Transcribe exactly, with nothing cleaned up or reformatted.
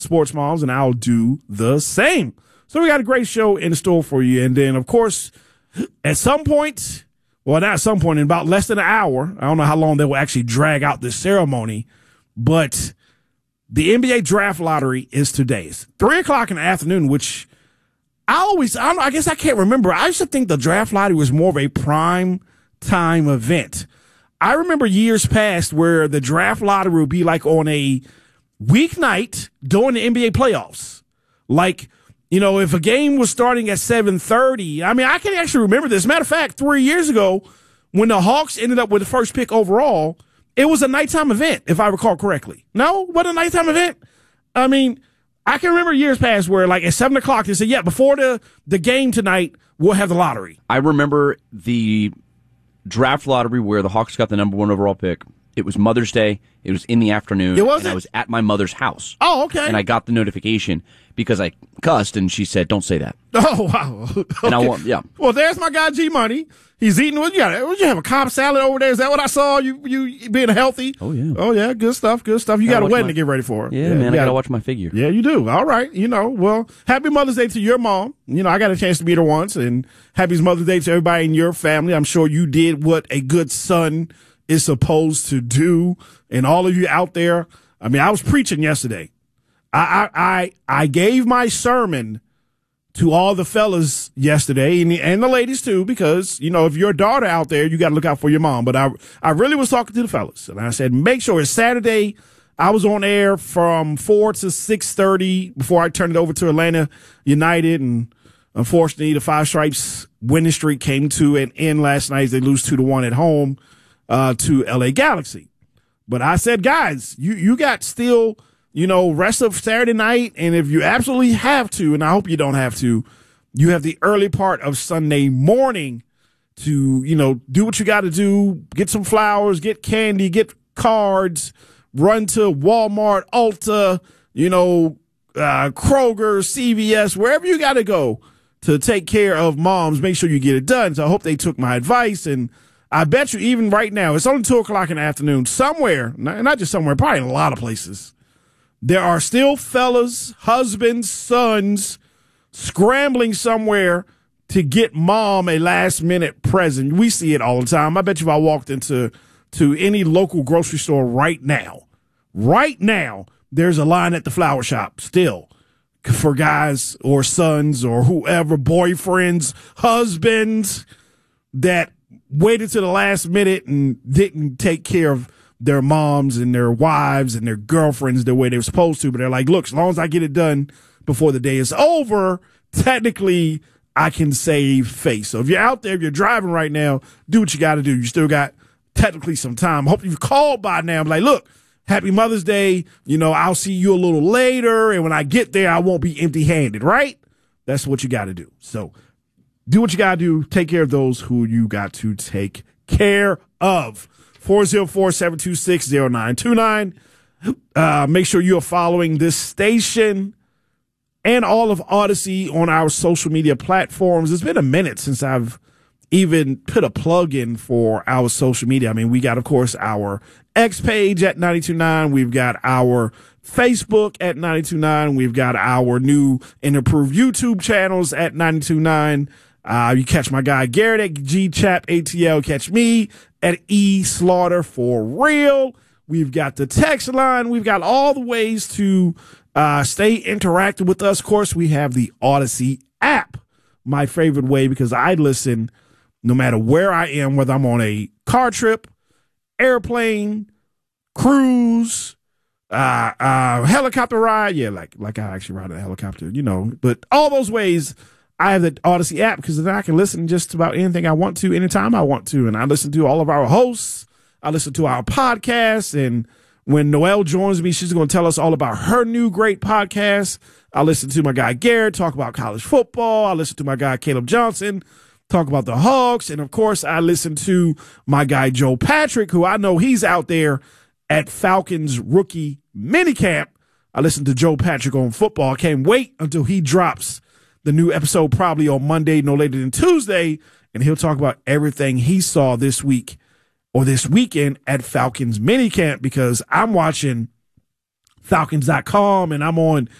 Sports Moms, and I'll do the same. So we got a great show in store for you. And then, of course, at some point, well, not at some point, in about less than an hour, I don't know how long they will actually drag out this ceremony, but the N B A draft lottery is today. It's three o'clock in the afternoon, which I always, I don't know, I guess I can't remember. I used to think the draft lottery was more of a prime time event. I remember years past where the draft lottery would be like on a weeknight during the N B A playoffs. Like, you know, if a game was starting at seven thirty, I mean, I can actually remember this. Matter of fact, three years ago, when the Hawks ended up with the first pick overall, it was a nighttime event, if I recall correctly. No? What a nighttime event? I mean, I can remember years past where, like, at seven o'clock, they said, yeah, before the, the game tonight, we'll have the lottery. I remember the draft lottery where the Hawks got the number one overall pick. It was Mother's Day. It was in the afternoon. It was and it? I was at my mother's house. Oh, okay. And I got the notification because I cussed, and she said, "Don't say that." Oh, wow. Okay. And I want, yeah. Well, there's my guy G Money. He's eating. What you got? Would you have a Cobb salad over there? Is that what I saw? You you being healthy? Oh yeah. Oh yeah. Good stuff. Good stuff. You Gotta got a watch wedding my- to get ready for. Yeah, yeah man, you I gotta, gotta watch my figure. Yeah, you do. All right. You know. Well, happy Mother's Day to your mom. You know, I got a chance to meet her once, and happy Mother's Day to everybody in your family. I'm sure you did what a good son is supposed to do, and all of you out there. I mean, I was preaching yesterday. I I I, I gave my sermon to all the fellas yesterday, and, and the ladies too, because, you know, if you're a daughter out there, you got to look out for your mom. But I I really was talking to the fellas, and I said, make sure it's Saturday. I was on air from four to six thirty before I turned it over to Atlanta United, and unfortunately, the Five Stripes winning streak came to an end last night as they lose two to one at home uh, to L A Galaxy. But I said, guys, you you got still, you know, rest of Saturday night, and if you absolutely have to, and I hope you don't have to, you have the early part of Sunday morning to, you know, do what you got to do, get some flowers, get candy, get cards, run to Walmart, Ulta, you know, uh, Kroger, C V S, wherever you got to go to take care of moms. Make sure you get it done. So I hope they took my advice, and I bet you even right now, it's only two o'clock in the afternoon, somewhere, not just somewhere, probably in a lot of places, there are still fellas, husbands, sons scrambling somewhere to get mom a last minute present. We see it all the time. I bet you if I walked into to any local grocery store right now, right now, there's a line at the flower shop still for guys or sons or whoever, boyfriends, husbands that waited to the last minute and didn't take care of their moms and their wives and their girlfriends the way they were supposed to. But they're like, look, as long as I get it done before the day is over, technically I can save face. So if you're out there, if you're driving right now, do what you got to do. You still got technically some time. I hope you've called by now. I'm like, look, happy Mother's Day. You know, I'll see you a little later. And when I get there, I won't be empty handed, right? That's what you got to do. So do what you got to do. Take care of those who you got to take care of. four oh four, seven two six, oh nine two nine. Uh, make sure you are following this station and all of Odyssey on our social media platforms. It's been a minute since I've even put a plug in for our social media. I mean, we got, of course, our X page at ninety-two point nine. We've got our Facebook at ninety-two point nine. We've got our new and improved YouTube channels at ninety-two point nine. Uh, you catch my guy Garrett at G Chap A T L. Catch me at E Slaughter for real. We've got the text line. We've got all the ways to uh, stay interactive with us. Of course, we have the Odyssey app, my favorite way, because I listen no matter where I am, whether I'm on a car trip, airplane, cruise, uh, uh, helicopter ride. Yeah, like like I actually ride a helicopter, you know. But all those ways, I have the Odyssey app because then I can listen just about anything I want to, anytime I want to. And I listen to all of our hosts. I listen to our podcasts. And when Noelle joins me, she's going to tell us all about her new great podcast. I listen to my guy Garrett talk about college football. I listen to my guy Caleb Johnson talk about the Hawks. And, of course, I listen to my guy Joe Patrick, who I know he's out there at Falcons rookie minicamp. I listen to Joe Patrick on football. I can't wait until he drops the new episode probably on Monday, no later than Tuesday, and he'll talk about everything he saw this week or this weekend at Falcons minicamp, because I'm watching Falcons dot com and I'm on